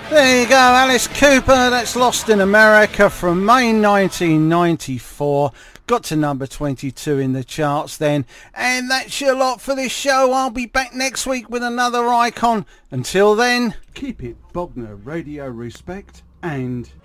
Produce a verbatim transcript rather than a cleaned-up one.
There you go, Alice Cooper. That's Lost in America from May nineteen ninety-four. Got to number twenty-two in the charts then. And that's your lot for this show. I'll be back next week with another icon. Until then, keep it Bognor Radio respect and